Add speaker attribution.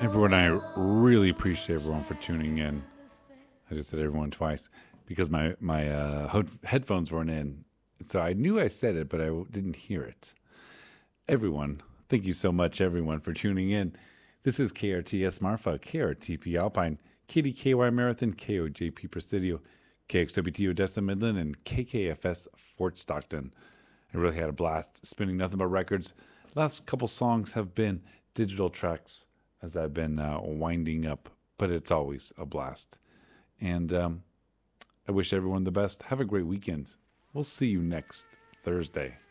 Speaker 1: Everyone, I really appreciate everyone for tuning in. I just said everyone twice because my headphones weren't in, so I knew I said it, but didn't hear it. Everyone, thank you so much, everyone, for tuning in. This is KRTS Marfa, KRTP Alpine, KDKY Marathon, KOJP Presidio, KXWT Odessa Midland, and KKFS Fort Stockton. I really had a blast spinning nothing but records. Last couple songs have been digital tracks as I've been winding up, but it's always a blast. And I wish everyone the best. Have a great weekend. We'll see you next Thursday.